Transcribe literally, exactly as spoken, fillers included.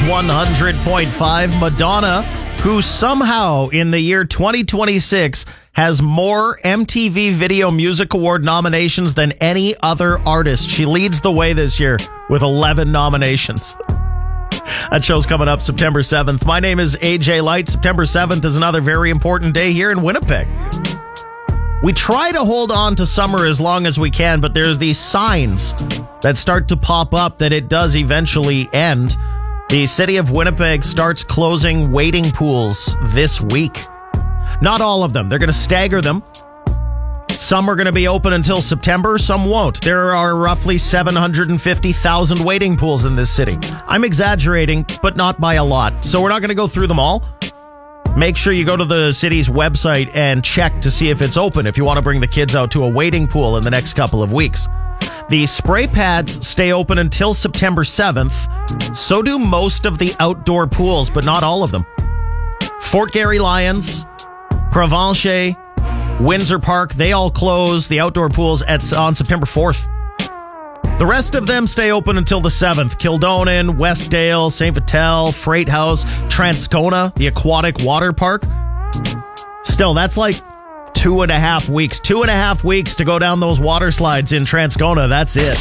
one hundred point five. Madonna, who somehow in the year twenty twenty-six has more M T V Video Music Award nominations than any other artist. She leads the way this year with eleven nominations. That show's coming up September seventh. My name is A J Light. September seventh is another very important day here in Winnipeg. We try to hold on to summer as long as we can, but there's these signs that start to pop up that it does eventually end. The city of Winnipeg starts closing wading pools this week. Not all of them. They're going to stagger them. Some are going to be open until September, some won't. There are roughly seven hundred fifty thousand wading pools in this city. I'm exaggerating, but not by a lot. So we're not going to go through them all. Make sure you go to the city's website and check to see if it's open if you want to bring the kids out to a wading pool in the next couple of weeks. The spray pads stay open until September seventh. So do most of the outdoor pools, but not all of them. Fort Garry Lions, Provencher, Windsor Park, they all close the outdoor pools at, on September fourth. The rest of them stay open until the seventh. Kildonan, Westdale, Saint Vital, Freight House, Transcona, the aquatic water park. Still, that's like two and a half weeks. Two and a half weeks to go down those water slides in Transcona. That's it.